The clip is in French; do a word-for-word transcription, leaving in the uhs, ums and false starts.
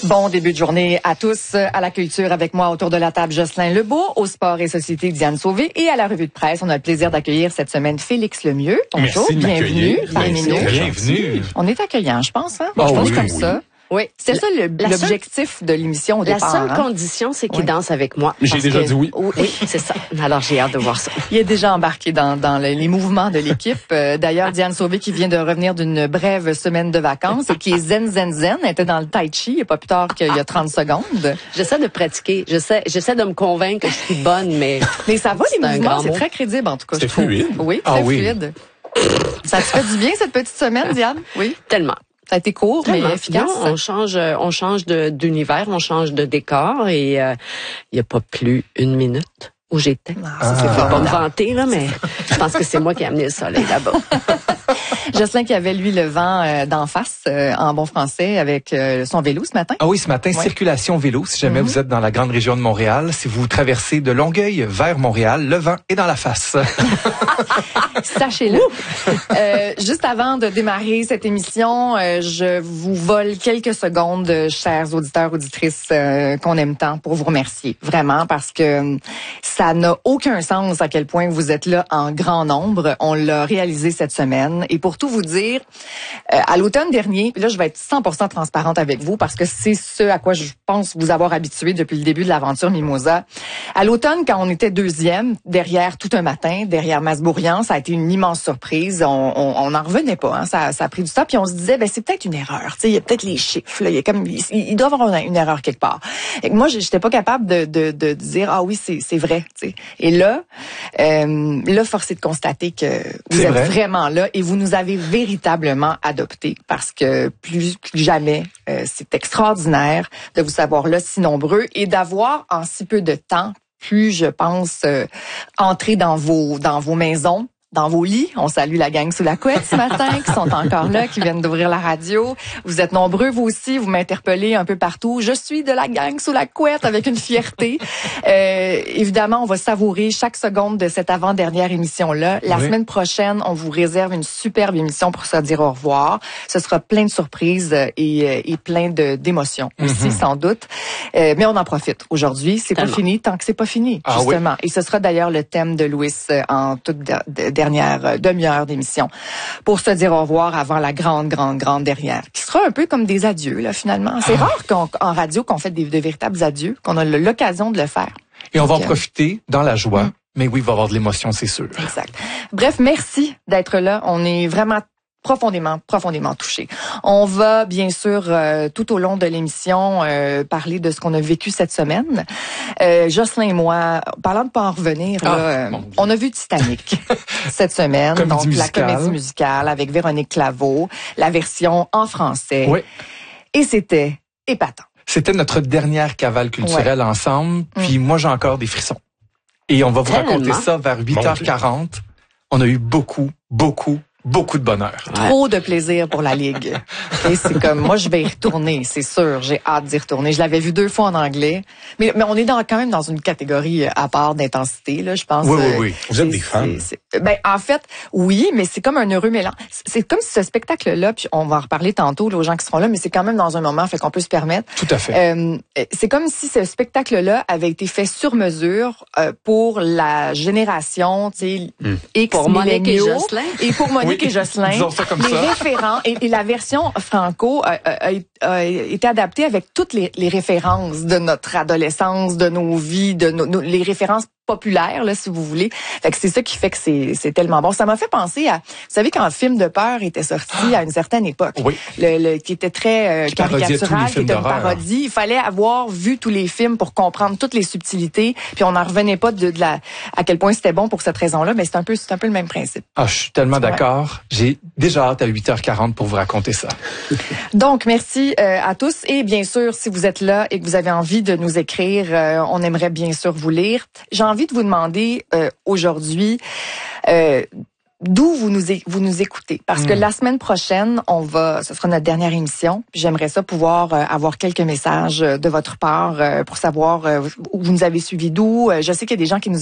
Bon début de journée à tous. À la culture avec moi autour de la table, Jocelyn Lebeau, au sport et société, Diane Sauvé, et à la revue de presse, on a le plaisir d'accueillir cette semaine Félix Lemieux. Bonjour, Merci de bienvenue parmi nous. Bienvenue. On est accueillant, je pense, hein? Oh, je pense oui, comme oui. ça. Oui, c'est ça le- l'objectif de l'émission au La départ. seule hein? condition, c'est qu'il Oui. danse avec moi. J'ai Parce déjà que- dit oui. Oui, c'est ça. Alors, j'ai hâte de voir ça. Il est déjà embarqué dans, dans les, les mouvements de l'équipe. Euh, D'ailleurs, Diane Sauvé qui vient de revenir d'une brève semaine de vacances et qui est zen, zen, zen, elle était dans le tai chi il n'y a pas plus tard qu'il y a trente secondes. J'essaie de pratiquer. J'essaie, j'essaie de me convaincre que je suis bonne, mais... Mais ça va, C'est les un mouvements, grand c'est mot. très crédible en tout cas. C'est je trouve. fluide. Oui, Ah très oui. fluide. Ça te fait du bien cette petite semaine, Diane? Oui. Tellement. Ça a été court, Tellement. mais efficace. Non, on change, euh, on change de, d'univers, on change de décor et il euh, n'y a pas plus une minute où j'étais. Ah, Ça, ça, c'est c'est pas me formidable. vanter, là, mais je pense que c'est moi qui ai amené le soleil là-bas. Jocelyn qui avait, lui, le vent euh, d'en face, euh, en bon français, avec euh, son vélo ce matin. Ah oui, ce matin, Ouais. circulation vélo, si jamais Mhm. vous êtes dans la grande région de Montréal. Si vous traversez de Longueuil vers Montréal, le vent est dans la face. Sachez-le. Euh, juste avant de démarrer cette émission, euh, je vous vole quelques secondes, euh, chers auditeurs, auditrices euh, qu'on aime tant, pour vous remercier. Vraiment, parce que euh, ça n'a aucun sens à quel point vous êtes là en grand nombre. On l'a réalisé cette semaine. Et pour tout vous dire, euh, à l'automne dernier, puis là, je vais être cent pour cent transparente avec vous parce que c'est ce à quoi je pense vous avoir habitué depuis le début de l'aventure Mimosa. À l'automne, quand on était deuxième, derrière Tout un matin, derrière Masbourian, ça a été une immense surprise. On on, on n'en revenait pas. Hein. Ça, ça a pris du temps. Puis on se disait, ben c'est peut-être une erreur. Tu sais, il y a peut-être les chiffres. Là. Il y a comme, il, il doit y avoir une, une erreur quelque part. Et que moi, j'étais pas capable de, de, de dire, ah oui, c'est c'est vrai. Tu sais. Et là, euh, là, force est de constater que vous C'est êtes vrai. vraiment là et vous nous avez véritablement adoptés parce que plus que jamais, euh, c'est extraordinaire de vous savoir là si nombreux et d'avoir en si peu de temps pu, je pense, euh, entrer dans vos dans vos maisons, dans vos lits. On salue la gang sous la couette ce matin qui sont encore là, qui viennent d'ouvrir la radio. Vous êtes nombreux, vous aussi, vous m'interpellez un peu partout. Je suis de la gang sous la couette avec une fierté. Euh, évidemment, on va savourer chaque seconde de cette avant-dernière émission-là. La Oui. semaine prochaine, on vous réserve une superbe émission pour se dire au revoir. Ce sera plein de surprises et, et plein de d'émotions aussi, Mhm. sans doute. Euh, mais on en profite aujourd'hui. C'est pas Tellement. fini tant que c'est pas fini, Ah oui. justement. Et ce sera d'ailleurs le thème de Louis euh, en toute de- de- dernière euh, demi-heure d'émission pour se dire au revoir avant la grande, grande, grande dernière, qui sera un peu comme des adieux, là, finalement. C'est rare qu'en en radio qu'on fait des, de véritables adieux, qu'on a l'occasion de le faire. Et on va en Ok. profiter dans la joie. Mm. Mais oui, il va y avoir de l'émotion, c'est sûr. Exact. Bref, merci d'être là. On est vraiment profondément, profondément touchés. On va, bien sûr, euh, tout au long de l'émission, euh, parler de ce qu'on a vécu cette semaine. Euh, Jocelyn et moi, parlant de pas en revenir, Ah, là, euh, mon Dieu. on a vu Titanic cette semaine. Comédie donc, la musicale. comédie musicale avec Véronique Claveau, la version en français. Oui. Et c'était épatant. C'était notre dernière cavale culturelle ensemble. Puis moi, j'ai encore des frissons. Et on va vous Tellement. raconter ça vers huit heures quarante. On a eu beaucoup, beaucoup, beaucoup de bonheur. Trop de plaisir pour la Ligue. Et c'est comme, moi, je vais y retourner, c'est sûr. J'ai hâte d'y retourner. Je l'avais vu deux fois en anglais. Mais, mais on est dans, quand même dans une catégorie à part d'intensité, là, je pense. Oui, oui, Euh, oui. Vous êtes c'est- des fans. c'est- c'est- Ben, en fait, oui, mais c'est comme un heureux mélange. C'est comme si ce spectacle-là, puis on va en reparler tantôt, là, aux gens qui seront là, mais c'est quand même dans un moment, fait qu'on peut se permettre. Tout à fait. Euh, c'est comme si ce spectacle-là avait été fait sur mesure euh, pour la génération, tu sais, Mm. X Pour Monique et milléniaux. Jocelyn. Et pour Monique Oui, et Jocelyn. disons ça comme les ça. référents et, et la version franco a, a- a- a été adaptée avec toutes les, les références de notre adolescence, de nos vies, de nos, nos- les références populaire, là, si vous voulez. Fait que c'est ça qui fait que c'est, c'est tellement bon. Ça m'a fait penser à, vous savez, quand un film de peur était sorti à une certaine époque, Oui. le, le, qui était très euh, Qui parodiait tous les caricatural, qui films était une d'horreur. parodie, il fallait avoir vu tous les films pour comprendre toutes les subtilités, puis on n'en revenait pas de, de la, à quel point c'était bon pour cette raison-là, mais c'est un peu, c'est un peu le même principe. Ah, je suis tellement Ouais. d'accord. J'ai déjà hâte à huit heures quarante pour vous raconter ça. Donc, merci euh, à tous. Et bien sûr, si vous êtes là et que vous avez envie de nous écrire, euh, on aimerait bien sûr vous lire. J'ai envie de vous demander euh, aujourd'hui euh, d'où vous nous é- vous nous écoutez. Parce que Mm. la semaine prochaine, on va, ce sera notre dernière émission. Puis j'aimerais ça pouvoir euh, avoir quelques messages euh, de votre part euh, pour savoir euh, où vous nous avez suivis d'où. Euh, je sais qu'il y a des gens qui nous